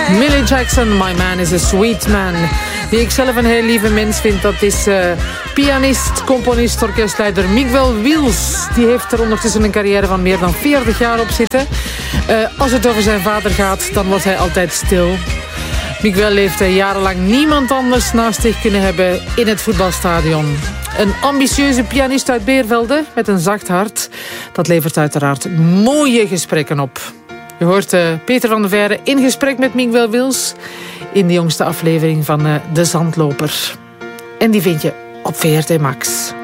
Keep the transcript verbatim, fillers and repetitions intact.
Millie Jackson, My Man is a Sweet Man. Die ik zelf een heel lieve mens vind, dat is uh, pianist, componist, orkestleider Miguel Wiels. Die heeft er ondertussen een carrière van meer dan veertig jaar op zitten. Uh, als het over zijn vader gaat, dan wordt hij altijd stil. Miguel heeft uh, jarenlang niemand anders naast zich kunnen hebben in het voetbalstadion. Een ambitieuze pianist uit Beervelde met een zacht hart. Dat levert uiteraard mooie gesprekken op. Je hoort uh, Peter van der Veire in gesprek met Miguel Wiels in de jongste aflevering van uh, De Zandloper. En die vind je op V R T Max.